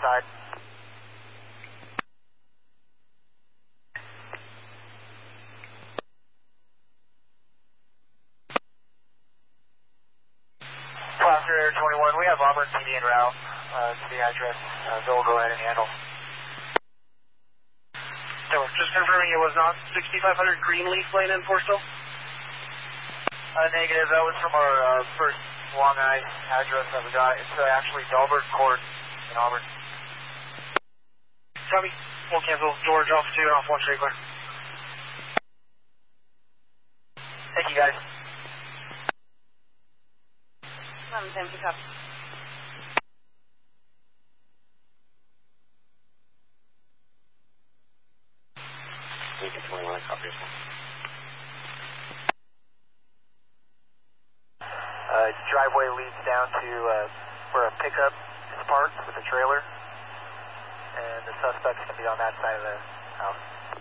side. Placer Air 21, we have Auburn PD en route to the address. They'll go ahead and handle. Just confirming it was not 6500 Greenleaf Lane in Forestville? Negative, that was from our first Long Eye address that we got. It's actually Dahlberg Court in Auburn. Copy. We'll cancel George off 2 and off 1 straight clear. Thank you guys. 1110, pick up. Lincoln 21, copy as well. Driveway leads down to where a pickup is parked with a trailer, and the suspect's going to be on that side of the house.